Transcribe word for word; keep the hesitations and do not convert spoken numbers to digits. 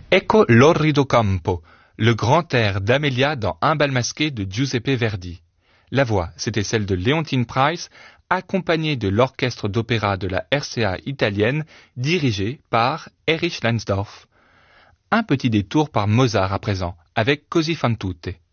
Ecco l'orrido campo, le grand air d'Amelia dans Un bal masqué de Giuseppe Verdi. La voix, c'était celle de Leontine Price, accompagnée de l'orchestre d'opéra de la R C A italienne, dirigé par Erich Leinsdorf. Un petit détour par Mozart à présent, avec Così fan tutte.